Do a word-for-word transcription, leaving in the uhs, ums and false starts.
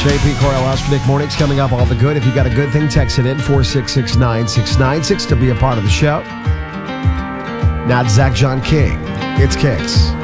J P Corrales for Nick Mornings coming up. All the good. If you got a good thing, text it in four six six nine six nine six to be a part of the show. Now, Zach John King. It's Kicks.